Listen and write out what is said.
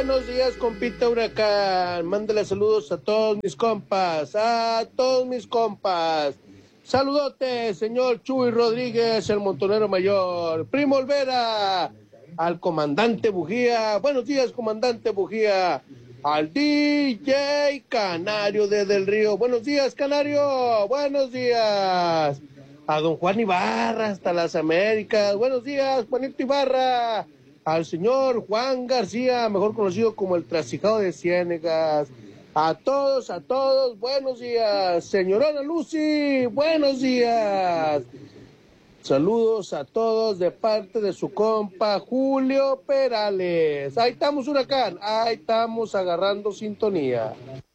buenos días, compita Huracán. Mándale saludos a todos mis compas, Saludote, señor Chuy Rodríguez, el montonero mayor. Primo Olvera, al comandante Bujía. Buenos días, comandante Bujía. Al DJ Canario desde el Río. Buenos días, Canario. Buenos días. A don Juan Ibarra hasta las Américas. Buenos días, Juanito Ibarra. Al señor Juan García, mejor conocido como el Trasijado de Ciénegas. A todos, buenos días. Señorona Lucy, buenos días. Saludos a todos de parte de su compa Julio Perales. Ahí estamos, Huracán. Ahí estamos agarrando sintonía.